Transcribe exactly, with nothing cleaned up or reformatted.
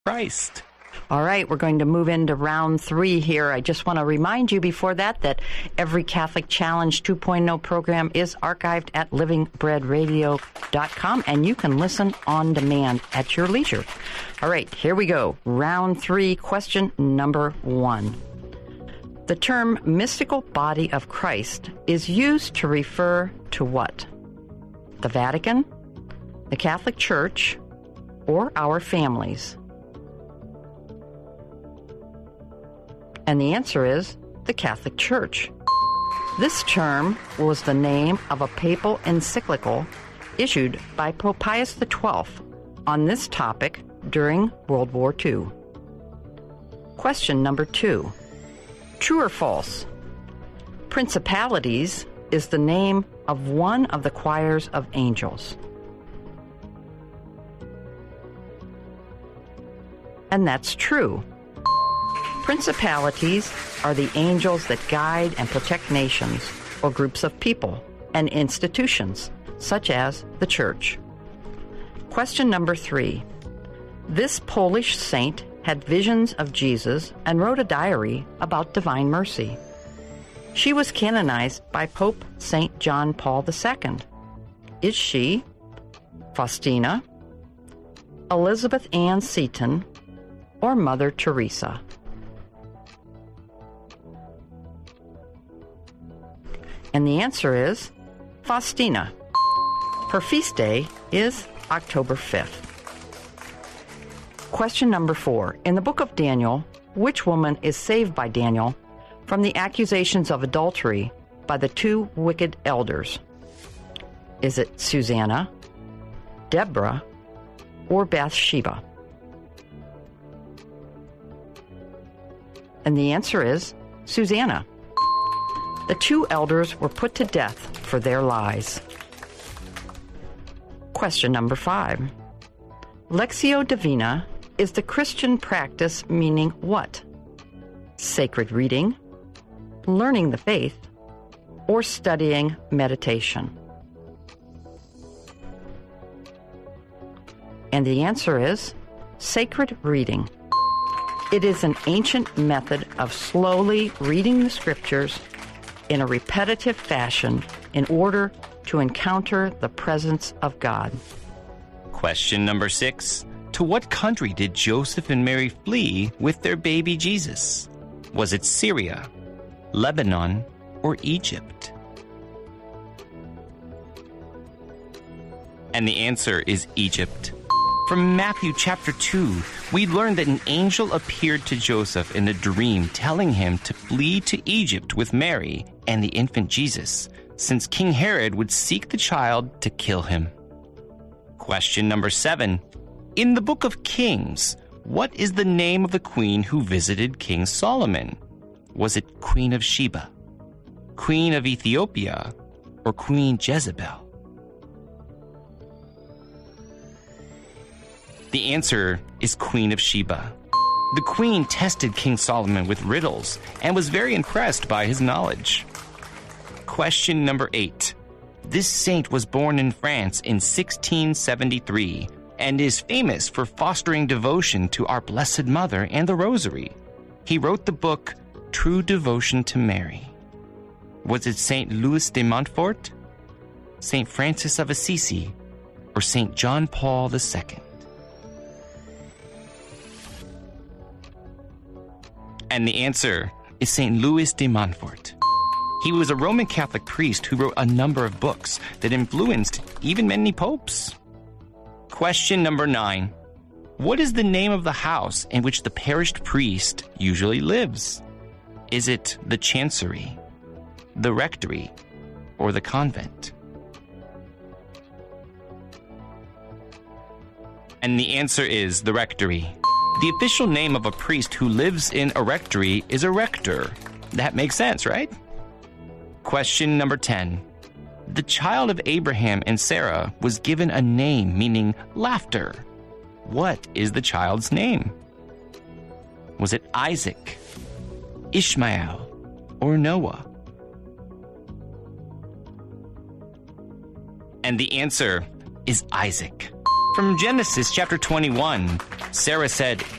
Christ. All right, we're going to move into round three here. I just want to remind you before that that every Catholic Challenge two point oh program is archived at living bread radio dot com, and you can listen on demand at your leisure. All right, here we go. Round three, question number one. The term mystical body of Christ is used to refer to what? The Vatican, the Catholic Church, or our families? And the answer is the Catholic Church. This term was the name of a papal encyclical issued by Pope Pius the twelfth on this topic during World War Two. Question number two. True or false? Principalities is the name of one of the choirs of angels. And that's true. Principalities are the angels that guide and protect nations or groups of people and institutions, such as the Church. Question number three. This Polish saint had visions of Jesus and wrote a diary about divine mercy. She was canonized by Pope Saint John Paul the Second. Is she Faustina, Elizabeth Ann Seton, or Mother Teresa? And the answer is Faustina. Her feast day is October fifth. Question number four. In the book of Daniel, which woman is saved by Daniel from the accusations of adultery by the two wicked elders? Is it Susanna, Deborah, or Bathsheba? And the answer is Susanna. The two elders were put to death for their lies. Question number five. Lectio Divina is the Christian practice meaning what? Sacred reading, learning the faith, or studying meditation? And the answer is sacred reading. It is an ancient method of slowly reading the scriptures in a repetitive fashion in order to encounter the presence of God. Question number six. To what country did Joseph and Mary flee with their baby Jesus? Was it Syria, Lebanon, or Egypt? And the answer is Egypt. From Matthew chapter two, we learn that an angel appeared to Joseph in a dream, telling him to flee to Egypt with Mary and the infant Jesus, since King Herod would seek the child to kill him. Question number seven. In the book of Kings, what is the name of the queen who visited King Solomon? Was it Queen of Sheba, Queen of Ethiopia, or Queen Jezebel? The answer is Queen of Sheba. The queen tested King Solomon with riddles and was very impressed by his knowledge. Question number eight. This saint was born in France in sixteen seventy-three and is famous for fostering devotion to our Blessed Mother and the Rosary. He wrote the book True Devotion to Mary. Was it Saint Louis de Montfort, Saint Francis of Assisi, or Saint John Paul the Second? And the answer is Saint Louis de Montfort. He was a Roman Catholic priest who wrote a number of books that influenced even many popes. Question number nine. What is the name of the house in which the perished priest usually lives? Is it the chancery, the rectory, or the convent? And the answer is the rectory. The official name of a priest who lives in a rectory is a rector. That makes sense, right? Question number ten. The child of Abraham and Sarah was given a name meaning laughter. What is the child's name? Was it Isaac, Ishmael, or Noah? And the answer is Isaac. From Genesis chapter twenty-one, Sarah said,